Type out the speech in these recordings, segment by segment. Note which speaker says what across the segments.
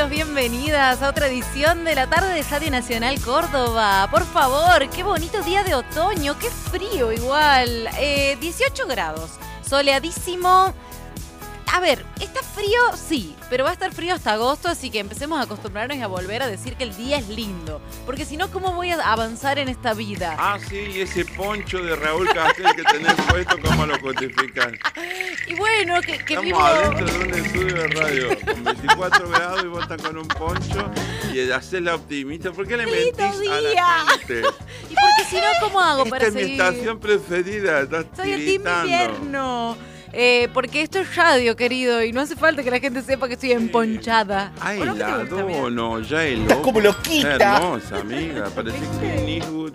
Speaker 1: bienvenidos, bienvenidas a otra edición de la tarde de Radio Nacional Córdoba. Por favor, qué bonito día de otoño, qué frío igual. 18 grados, soleadísimo. A ver, está frío, sí, pero va a estar frío hasta agosto, así que empecemos a acostumbrarnos y a volver a decir que el día es lindo. Porque si no, ¿cómo voy a avanzar en esta vida?
Speaker 2: Ah, sí, ese poncho de Raúl Castel que tenés puesto, ¿cómo lo justificás?
Speaker 1: Y bueno, que
Speaker 2: Estamos
Speaker 1: vivo...
Speaker 2: adentro de un estudio de radio con 24 grados y vos estás con un poncho y hacés la optimista. ¿Por qué le mentís a la gente?
Speaker 1: Y porque si no, ¿cómo hago para
Speaker 2: Esta es
Speaker 1: seguir?
Speaker 2: mi estación preferida, estás
Speaker 1: Soy el team
Speaker 2: tiritando.
Speaker 1: invierno. Porque esto es radio, querido, y no hace falta que la gente sepa que estoy emponchada.
Speaker 2: ¿Hay
Speaker 1: ¿O no que te gusta,
Speaker 2: helado
Speaker 1: amiga?
Speaker 2: o no? Ya heló.
Speaker 3: Estás como loquita.
Speaker 2: Está hermosa, amiga. Parece Clint Eastwood.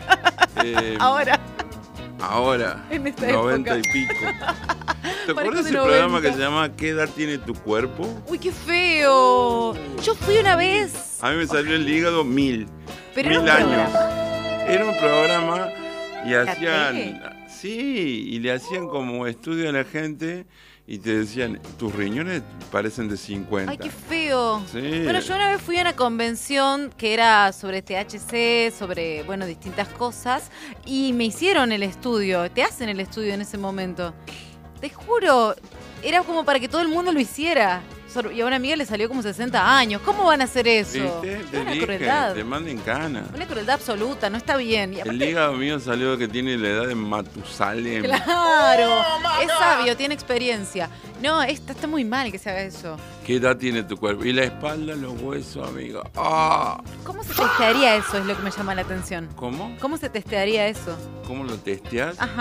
Speaker 2: Ahora,
Speaker 1: en esta
Speaker 2: 90
Speaker 1: época.
Speaker 2: y pico. ¿Te
Speaker 1: Parezco
Speaker 2: acuerdas
Speaker 1: de
Speaker 2: ese programa
Speaker 1: 90?
Speaker 2: que se llama ¿Qué edad tiene tu cuerpo?
Speaker 1: Uy, qué feo. Yo fui una vez.
Speaker 2: A mí me salió el hígado 1000.
Speaker 1: Pero
Speaker 2: 1000
Speaker 1: era un
Speaker 2: años.
Speaker 1: programa.
Speaker 2: Era un programa y
Speaker 1: ¿La
Speaker 2: hacían...
Speaker 1: tele?
Speaker 2: Sí, y le hacían como estudio a la gente y te decían, tus riñones parecen de 50.
Speaker 1: Ay, qué feo.
Speaker 2: Sí.
Speaker 1: Bueno, yo una vez fui a una convención que era sobre THC, sobre, bueno, distintas cosas, y me hicieron el estudio. Te hacen el estudio en ese momento. Te juro, era como para que todo el mundo lo hiciera. Y a una amiga le salió como 60 años. ¿Cómo van a hacer eso?
Speaker 2: ¿Viste?
Speaker 1: Es
Speaker 2: Te
Speaker 1: una
Speaker 2: dije,
Speaker 1: crueldad.
Speaker 2: te manden cana.
Speaker 1: Una crueldad absoluta, no está bien. Y
Speaker 2: El
Speaker 1: aparte,
Speaker 2: hígado mío salió que tiene la edad de Matusalem.
Speaker 1: claro, es sabio, tiene experiencia. No, está muy mal que se haga eso.
Speaker 2: ¿Qué edad tiene tu cuerpo? Y la espalda, los huesos, amigo. ¡Ah!
Speaker 1: ¿Cómo se testearía eso? Es lo que me llama la atención.
Speaker 2: ¿Cómo?
Speaker 1: ¿Cómo se testearía eso?
Speaker 2: ¿Cómo lo testeás?
Speaker 1: Ajá.